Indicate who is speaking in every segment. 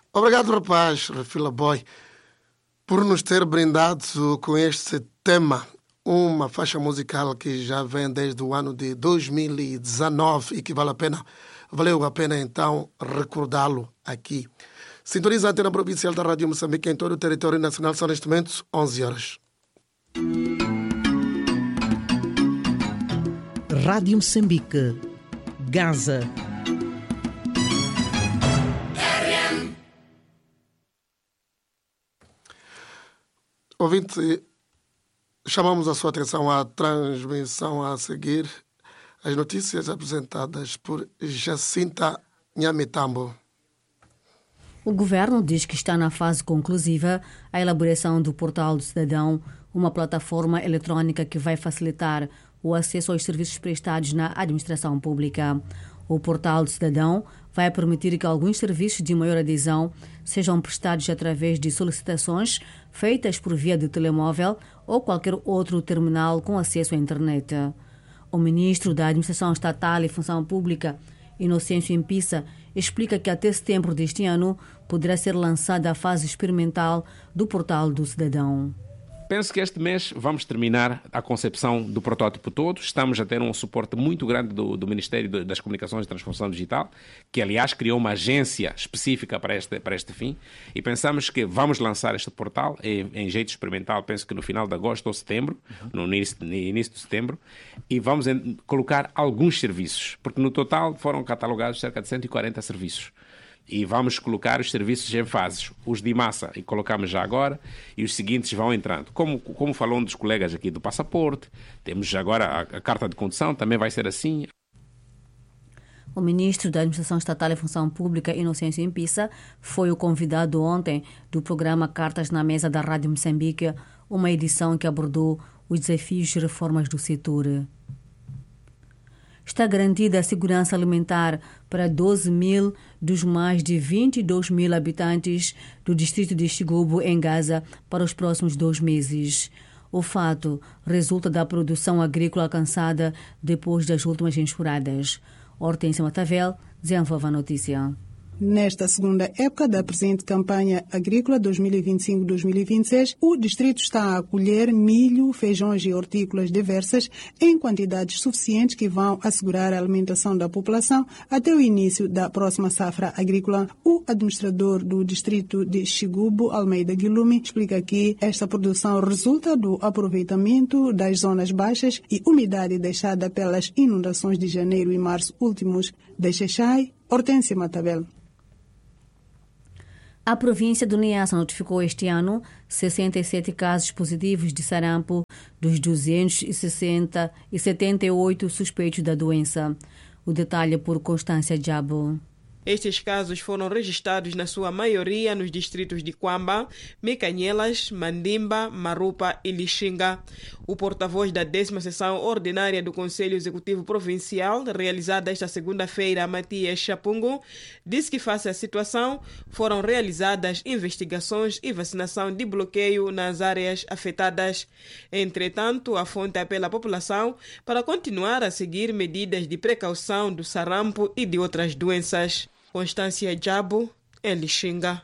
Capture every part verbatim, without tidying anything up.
Speaker 1: Obrigado, rapaz, Refila Boy, por nos ter brindado com este tema. Uma faixa musical que já vem desde o ano de dois mil e dezenove e que vale a pena, valeu a pena então recordá-lo aqui. Sintoniza a antena provincial da Rádio Moçambique em todo o território nacional. São neste momento onze horas.
Speaker 2: Rádio Moçambique, Gaza.
Speaker 1: Ouvinte, chamamos a sua atenção à transmissão a seguir, as notícias apresentadas por Jacinta Nhamitambo.
Speaker 3: O governo diz que está na fase conclusiva a elaboração do Portal do Cidadão, uma plataforma eletrônica que vai facilitar o acesso aos serviços prestados na administração pública. O Portal do Cidadão vai permitir que alguns serviços de maior adesão sejam prestados através de solicitações feitas por via de telemóvel ou qualquer outro terminal com acesso à internet. O ministro da Administração Estatal e Função Pública, Inocêncio Impissa, explica que até setembro deste ano poderá ser lançada a fase experimental do Portal do Cidadão.
Speaker 4: Penso que este mês vamos terminar a concepção do protótipo todo. Estamos a ter um suporte muito grande do, do Ministério das Comunicações e Transformação Digital, que, aliás, criou uma agência específica para este, para este fim. E pensamos que vamos lançar este portal em, em jeito experimental, penso que no final de agosto ou setembro, uhum. no, início, no início de setembro, e vamos em, colocar alguns serviços, porque no total foram catalogados cerca de cento e quarenta serviços. E vamos colocar os serviços em fases. Os de massa, e colocamos já agora, e os seguintes vão entrando. Como, como falou um dos colegas aqui do passaporte, temos agora a, a carta de condução, também vai ser assim.
Speaker 3: O ministro da Administração Estatal e Função Pública, Inocêncio Impissa, foi o convidado ontem do programa Cartas na Mesa da Rádio Moçambique, uma edição que abordou os desafios e reformas do setor. Está garantida a segurança alimentar para doze mil dos mais de vinte e dois mil habitantes do distrito de Chigubo, em Gaza, para os próximos dois meses. O fato resulta da produção agrícola alcançada depois das últimas enxurradas. Hortência Matavel desenvolve a notícia.
Speaker 5: Nesta segunda época da presente campanha agrícola dois mil e vinte e cinco a dois mil e vinte e seis, o distrito está a colher milho, feijões e hortícolas diversas em quantidades suficientes que vão assegurar a alimentação da população até o início da próxima safra agrícola. O administrador do distrito de Chigubo, Almeida Guilumi, explica que esta produção resulta do aproveitamento das zonas baixas e umidade deixada pelas inundações de janeiro e março últimos. De Xexai, Hortência Matavel.
Speaker 3: A província do Niassa notificou este ano sessenta e sete casos positivos de sarampo dos duzentos e sessenta e setenta e oito suspeitos da doença. O detalhe por Constância Diabo.
Speaker 6: Estes casos foram registrados na sua maioria nos distritos de Quamba, Mecanhelas, Mandimba, Marupa e Lixinga. O porta-voz da décima sessão ordinária do Conselho Executivo Provincial, realizada esta segunda-feira, Matias Chapungo, disse que, face à situação, foram realizadas investigações e vacinação de bloqueio nas áreas afetadas. Entretanto, a fonte apela à população para continuar a seguir medidas de precaução do sarampo e de outras doenças. Constância Diabo, em Lixinga.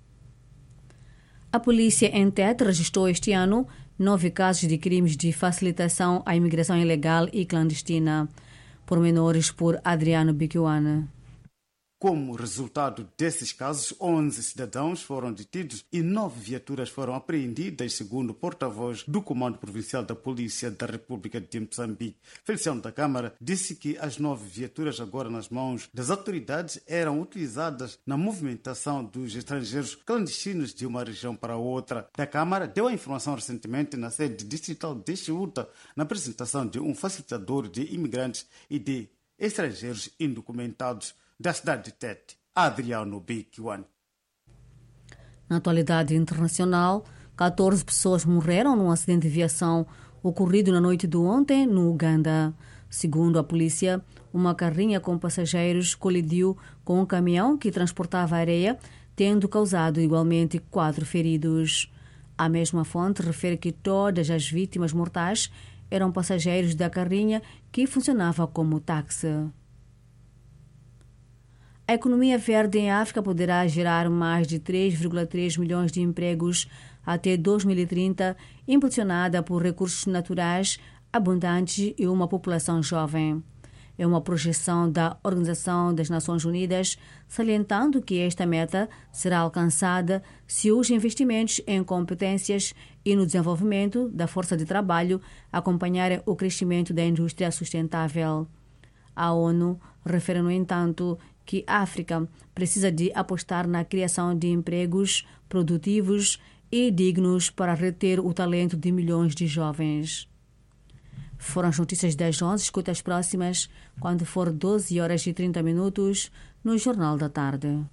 Speaker 3: A polícia em Tete registrou este ano nove casos de crimes de facilitação à imigração ilegal e clandestina. Pormenores por Adriano Bicuana.
Speaker 7: Como resultado desses casos, onze cidadãos foram detidos e nove viaturas foram apreendidas, segundo o porta-voz do Comando Provincial da Polícia da República de Moçambique. Feliciano da Câmara disse que as nove viaturas agora nas mãos das autoridades eram utilizadas na movimentação dos estrangeiros clandestinos de uma região para outra. Da Câmara deu a informação recentemente na sede distrital de Chiuta, na apresentação de um facilitador de imigrantes e de estrangeiros indocumentados da cidade de Tete, Adriano Bicuan.
Speaker 3: Na atualidade internacional, catorze pessoas morreram num acidente de viação ocorrido na noite de ontem no Uganda. Segundo a polícia, uma carrinha com passageiros colidiu com um caminhão que transportava areia, tendo causado igualmente quatro feridos. A mesma fonte refere que todas as vítimas mortais eram passageiros da carrinha que funcionava como táxi. A economia verde em África poderá gerar mais de três vírgula três milhões de empregos até dois mil e trinta, impulsionada por recursos naturais abundantes e uma população jovem. É uma projeção da Organização das Nações Unidas, salientando que esta meta será alcançada se os investimentos em competências e no desenvolvimento da força de trabalho acompanharem o crescimento da indústria sustentável. A ONU refere, no entanto, que a África precisa de apostar na criação de empregos produtivos e dignos para reter o talento de milhões de jovens. Foram as notícias das onze. Escuta as próximas quando for doze horas e trinta minutos no Jornal da Tarde.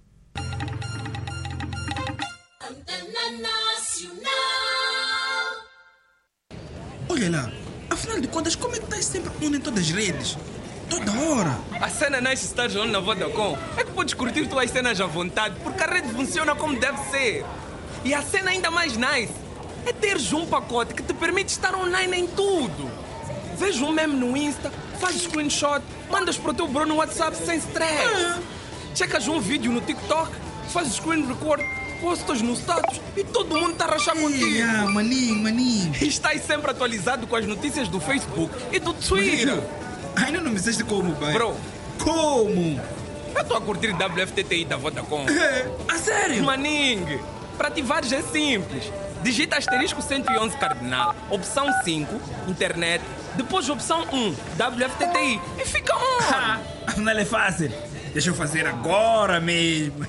Speaker 8: Olha lá, afinal de contas, como é que estás sempre on em todas as redes? Toda hora.
Speaker 9: A cena nice estar on na Vodacom é que podes curtir tuas cenas à vontade, porque a rede funciona como deve ser. E a cena ainda mais nice é teres um pacote que te permite estar online em tudo. Veja um meme no Insta, faz screenshot, mandas para o teu bro no WhatsApp sem stress. Ah. Checas um vídeo no TikTok, faz screen record, postas no status e todo mundo está a rachar contigo.
Speaker 8: Ah, maninho, maninho.
Speaker 9: E estás sempre atualizado com as notícias do Facebook e do Twitter.
Speaker 8: Ainda não me disseste como, pai.
Speaker 9: Bro.
Speaker 8: Como?
Speaker 9: Eu estou a curtir W F T T I da Vodacom.
Speaker 8: É? A sério?
Speaker 9: Maninho, para ativares é simples. Digita asterisco cento e onze cardinal, opção cinco, internet, depois opção um, W F T T I e fica on.
Speaker 8: Ah, afinal é fácil. Deixa eu fazer agora mesmo.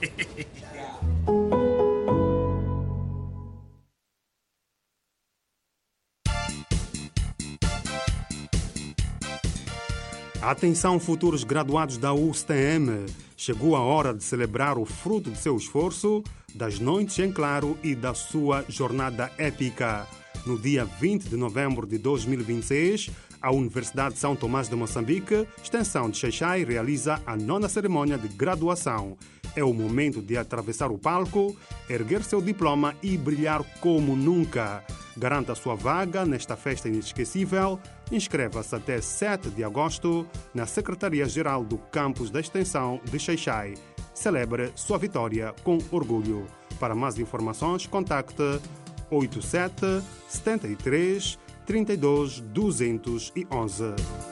Speaker 10: Atenção, futuros graduados da U S T M. Chegou a hora de celebrar o fruto de seu esforço, das noites em claro e da sua jornada épica. No dia vinte de novembro de dois mil e vinte e seis, a Universidade de São Tomás de Moçambique, extensão de Xai-Xai, realiza a nona cerimônia de graduação. É o momento de atravessar o palco, erguer seu diploma e brilhar como nunca. Garanta a sua vaga nesta festa inesquecível. Inscreva-se até sete de agosto na Secretaria-Geral do Campus da Extensão de Xai-Xai. Celebre sua vitória com orgulho. Para mais informações, contacte oito sete sete três trinta e dois duzentos e onze.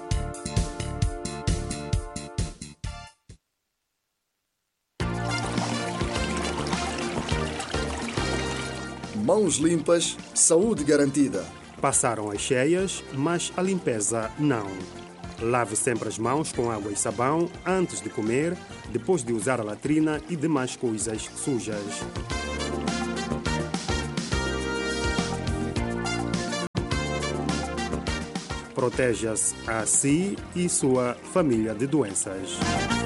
Speaker 11: Mãos limpas, saúde garantida.
Speaker 10: Passaram as cheias, mas a limpeza não. Lave sempre as mãos com água e sabão antes de comer, depois de usar a latrina e demais coisas sujas. Proteja-se a si e sua família de doenças.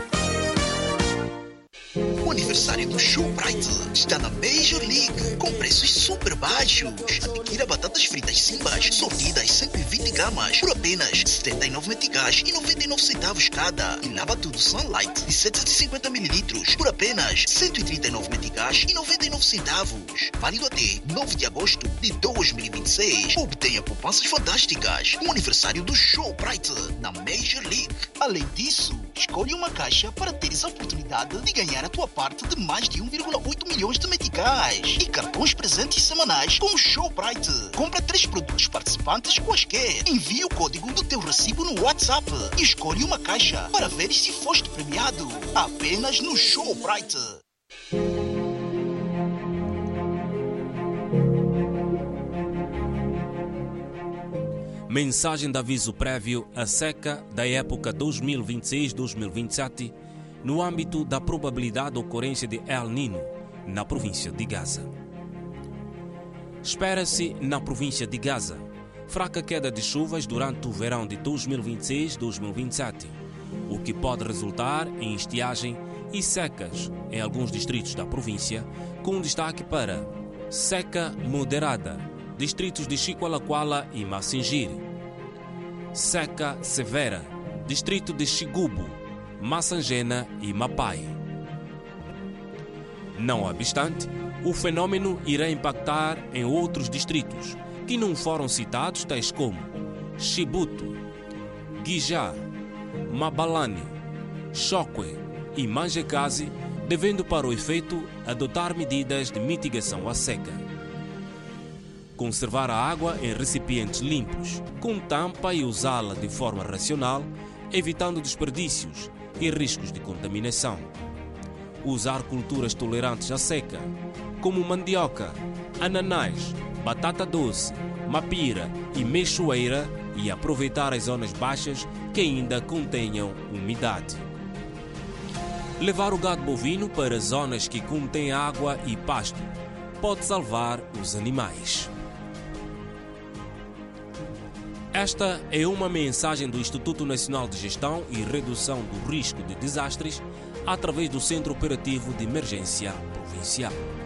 Speaker 12: O aniversário do Showbrite está na Major League com preços super baixos. Adquira batatas fritas Simbas sortidas cento e vinte gramas por apenas setenta e nove meticais e noventa e nove centavos cada. E lava tudo Sunlight de setecentos e cinquenta mililitros por apenas cento e trinta e nove meticais e noventa e nove centavos. Válido até nove de agosto de dois mil e vinte e seis. Obtenha poupanças fantásticas com o aniversário do Showbrite na Major League. Além disso, escolha uma caixa para teres a oportunidade de ganhar a tua parte de mais de um vírgula oito milhões de meticais e cartões presentes semanais com o Showbrite. Compra três produtos participantes quaisquer. Envie o código do teu recibo no WhatsApp e escolhe uma caixa para ver se foste premiado. Apenas no Showbrite.
Speaker 13: Mensagem de aviso prévio à seca da época dois mil e vinte e seis dois mil e vinte e sete no âmbito da probabilidade de ocorrência de El Niño na província de Gaza. Espera-se na província de Gaza fraca queda de chuvas durante o verão de dois mil e vinte e seis dois mil e vinte e sete, o que pode resultar em estiagem e secas em alguns distritos da província, com destaque para seca moderada, distritos de Chiqualaquala e Massingiri; seca severa, distrito de Xigubo, Massangena e Mapai. Não obstante, o fenômeno irá impactar em outros distritos que não foram citados, tais como Chibuto, Guijá, Mabalane, Chokwe e Manjecase, devendo para o efeito adotar medidas de mitigação à seca. Conservar a água em recipientes limpos, com tampa e usá-la de forma racional, evitando desperdícios e riscos de contaminação. Usar culturas tolerantes à seca, como mandioca, ananás, batata doce, mapira e mexoeira, e aproveitar as zonas baixas que ainda contenham umidade. Levar o gado bovino para zonas que contêm água e pasto pode salvar os animais. Esta é uma mensagem do Instituto Nacional de Gestão e Redução do Risco de Desastres através do Centro Operativo de Emergência Provincial.